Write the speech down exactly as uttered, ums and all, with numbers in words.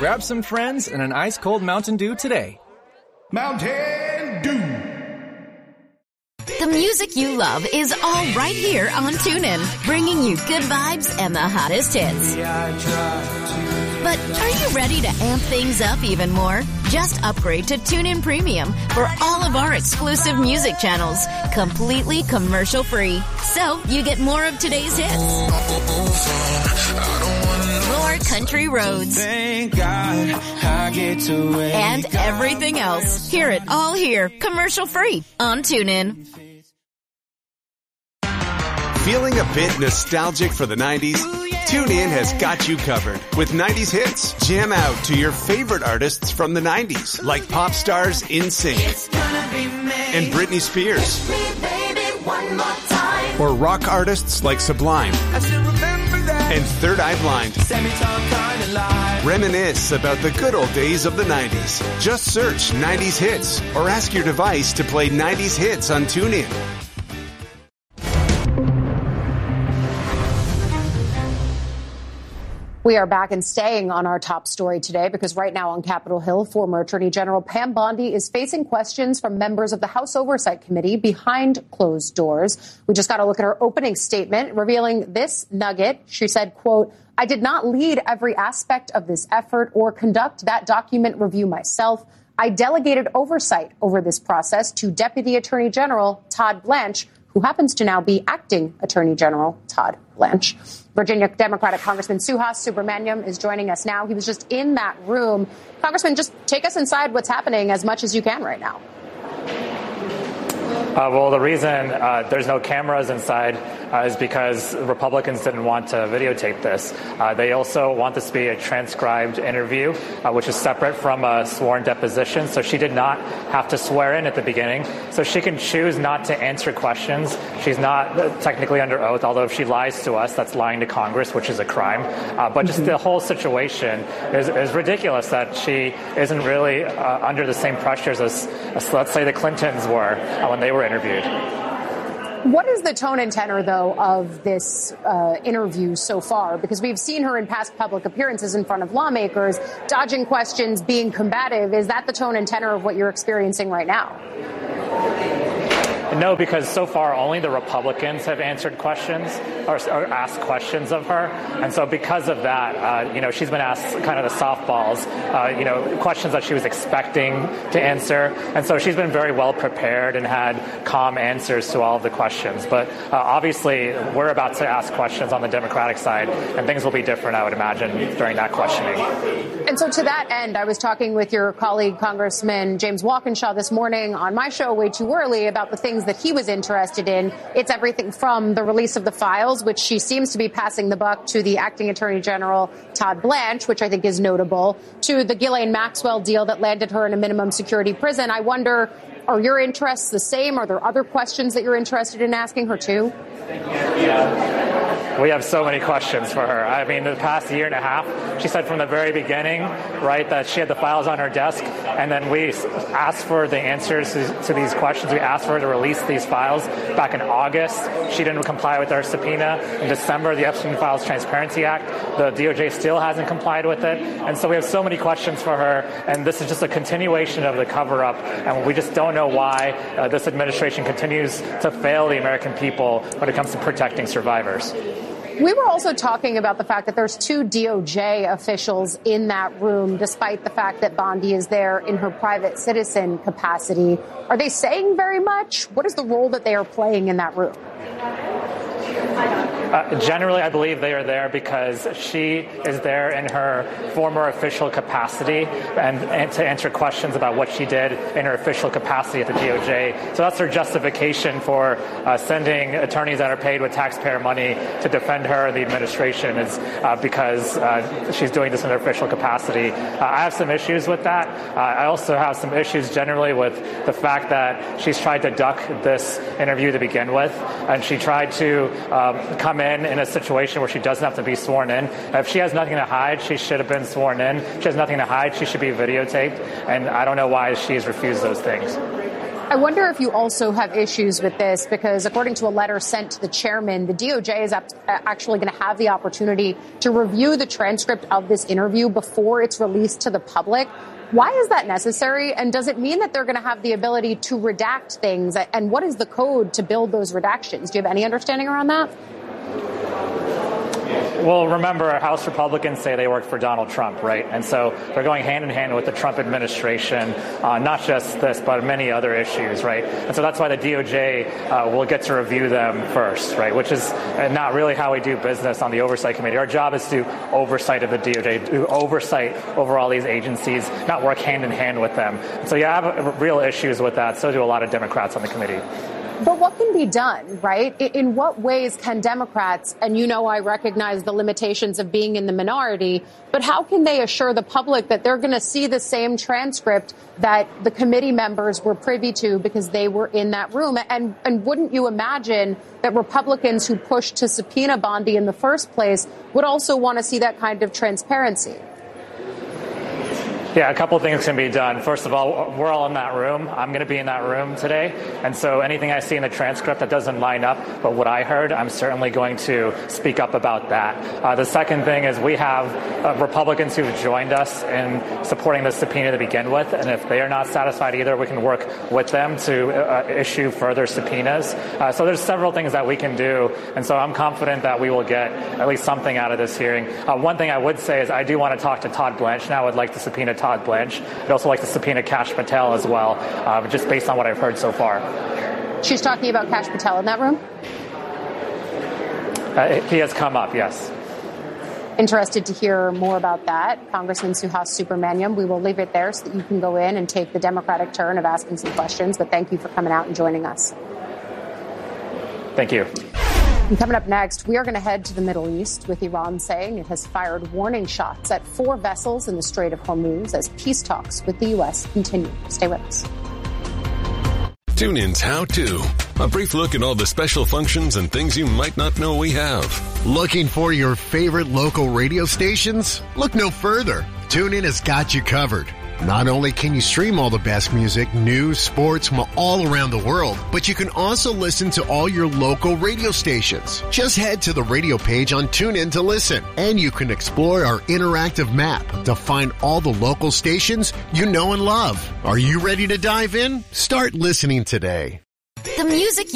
Grab some friends and an ice-cold Mountain Dew today. Mountain Dew. The music you love is all right here on TuneIn, bringing you good vibes and the hottest hits. But are you ready to amp things up even more? Just upgrade to TuneIn Premium for all of our exclusive music channels, completely commercial-free. So you get more of today's hits, more country roads, Thank God I get to wake and everything else. Hear it all here, commercial-free on TuneIn. Feeling a bit nostalgic for the nineties? TuneIn has got you covered with nineties hits. Jam out to your favorite artists from the nineties, like pop stars NSYNC and Britney Spears, or rock artists like Sublime and Third Eye Blind. Reminisce about the good old days of the nineties. Just search nineties hits or ask your device to play nineties hits on TuneIn. We are back and staying on our top story today because right now on Capitol Hill, former Attorney General Pam Bondi is facing questions from members of the House Oversight Committee behind closed doors. We just got to look at her opening statement revealing this nugget. She said, quote, "I did not lead every aspect of this effort or conduct that document review myself. I delegated oversight over this process to Deputy Attorney General Todd Blanche, who happens to now be acting Attorney General Todd Blanche." Virginia Democratic Congressman Suhas Subramaniam is joining us now. He was just in that room. Congressman, just take us inside what's happening as much as you can right now. Uh, well, the reason uh, there's no cameras inside uh, is because Republicans didn't want to videotape this. Uh, they also want this to be a transcribed interview, uh, which is separate from a sworn deposition. So she did not have to swear in at the beginning. So she can choose not to answer questions. She's not technically under oath, although if she lies to us, that's lying to Congress, which is a crime. Uh, but just the whole situation is, is ridiculous that she isn't really uh, under the same pressures as, as, let's say, the Clintons were uh, when they were interviewed. What is the tone and tenor, though, of this uh, interview so far? Because we've seen her in past public appearances in front of lawmakers, dodging questions, being combative. Is that the tone and tenor of what you're experiencing right now? No, because so far only the Republicans have answered questions or, or asked questions of her. And so because of that, uh, you know, she's been asked kind of the softballs, uh, you know, questions that she was expecting to answer. And so she's been very well prepared and had calm answers to all of the questions. But uh, obviously, we're about to ask questions on the Democratic side, and things will be different, I would imagine, during that questioning. And so to that end, I was talking with your colleague, Congressman James Walkinshaw, this morning on my show, Way Too Early, about the things that he was interested in. It's everything from the release of the files, which she seems to be passing the buck to the acting Attorney General Todd Blanche, which I think is notable, to the Ghislaine Maxwell deal that landed her in a minimum security prison. I wonder, are your interests the same? Are there other questions that you're interested in asking her too? We have so many questions for her. I mean, the past year and a half, she said from the very beginning, right, that she had the files on her desk, and then we asked for the answers to these questions. We asked for her to release these files back in August. She didn't comply with our subpoena. In December, the Epstein Files Transparency Act, the D O J still hasn't complied with it. And so we have so many questions for her, and this is just a continuation of the cover-up, and we just don't know why uh, this administration continues to fail the American people when it comes to protecting survivors. We were also talking about the fact that there's two D O J officials in that room, despite the fact that Bondi is there in her private citizen capacity. Are they saying very much? What is the role that they are playing in that room? Uh, generally, I believe they are there because she is there in her former official capacity and, and to answer questions about what she did in her official capacity at the D O J. So that's her justification for uh, sending attorneys that are paid with taxpayer money to defend her and the administration is uh, because uh, she's doing this in her official capacity. Uh, I have some issues with that. Uh, I also have some issues generally with the fact that she's tried to duck this interview to begin with, and she tried to um, come in in a situation where she doesn't have to be sworn in. If she has nothing to hide, she should have been sworn in. If she has nothing to hide, she should be videotaped. And I don't know why she's refused those things. I wonder if you also have issues with this, because according to a letter sent to the chairman, the D O J is actually going to have the opportunity to review the transcript of this interview before it's released to the public. Why is that necessary? And does it mean that they're going to have the ability to redact things? And what is the code to build those redactions? Do you have any understanding around that? Well, remember, House Republicans say they work for Donald Trump, right? And so they're going hand in hand with the Trump administration, uh, not just this, but many other issues, right? And so that's why the D O J uh, will get to review them first, right? Which is not really how we do business on the Oversight Committee. Our job is to oversight of the D O J, do oversight over all these agencies, not work hand in hand with them. And so you have real issues with that. So do a lot of Democrats on the committee. But what can be done, right? In what ways can Democrats, and you know I recognize the limitations of being in the minority, but how can they assure the public that they're going to see the same transcript that the committee members were privy to because they were in that room? And, and wouldn't you imagine that Republicans who pushed to subpoena Bondi in the first place would also want to see that kind of transparency? Yeah, a couple of things can be done. First of all, we're all in that room. I'm going to be in that room today. And so anything I see in the transcript that doesn't line up but what I heard, I'm certainly going to speak up about that. Uh, the second thing is we have uh, Republicans who've joined us in supporting the subpoena to begin with. And if they are not satisfied either, we can work with them to uh, issue further subpoenas. Uh, so there's several things that we can do. And so I'm confident that we will get at least something out of this hearing. Uh, one thing I would say is I do want to talk to Todd Blanche now. I would like to subpoena Todd Blanche. I'd also like to subpoena Kash Patel as well, uh, just based on what I've heard so far. She's talking about Kash Patel in that room? Uh, he has come up, yes. Interested to hear more about that. Congressman Suhas Subramaniam, we will leave it there so that you can go in and take the Democratic turn of asking some questions. But thank you for coming out and joining us. Thank you. And coming up next, we are going to head to the Middle East, with Iran saying it has fired warning shots at four vessels in the Strait of Hormuz as peace talks with the U S continue. Stay with us. TuneIn's How To. A brief look at all the special functions and things you might not know we have. Looking for your favorite local radio stations? Look no further. TuneIn has got you covered. Not only can you stream all the best music, news, sports from all around the world, but you can also listen to all your local radio stations. Just head to the radio page on TuneIn to listen, and you can explore our interactive map to find all the local stations you know and love. Are you ready to dive in? Start listening today. The music